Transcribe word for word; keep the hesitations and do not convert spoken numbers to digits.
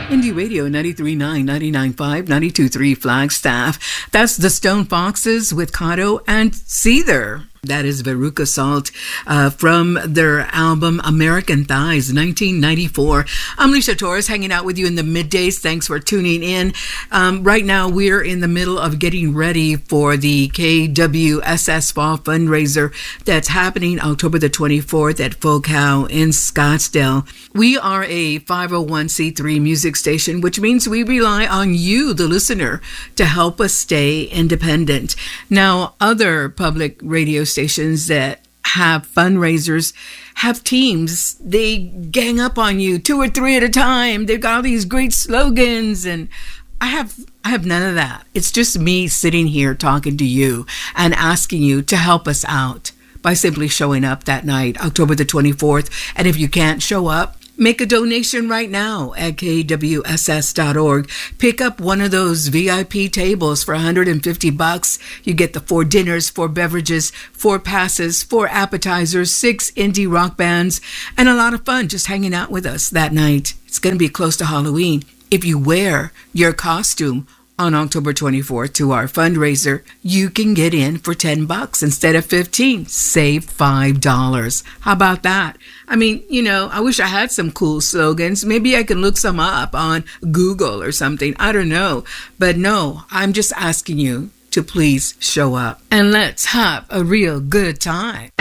Indie Radio ninety-three point nine, ninety-nine point five, ninety-two point three Flagstaff. That's the Stone Foxes with Kato and Seether. That is Veruca Salt uh, from their album American Thighs, nineteen ninety-four. I'm Alicia Torres, hanging out with you in the middays. Thanks for tuning in. Um, right now, we're in the middle of getting ready for the K W S S Fall Fundraiser that's happening October the twenty-fourth at FoCal in Scottsdale. We are a five oh one c three music station, which means we rely on you, the listener, to help us stay independent. Now, other public radio stations that have fundraisers have teams. They gang up on you two or three at a time. They've got all these great slogans, and I have I have none of that. It's just me sitting here talking to you and asking you to help us out by simply showing up that night, October the twenty-fourth. And if you can't show up, make a donation right now at K W S S dot org. Pick up one of those V I P tables for one hundred fifty bucks. You get the four dinners, four beverages, four passes, four appetizers, six indie rock bands, and a lot of fun just hanging out with us that night. It's going to be close to Halloween. If you wear your costume on October twenty-fourth to our fundraiser, you can get in for ten bucks instead of fifteen. Save five dollars. How about that? I mean, you know, I wish I had some cool slogans. Maybe I can look some up on Google or something. I don't know. But no, I'm just asking you to please show up and let's have a real good time.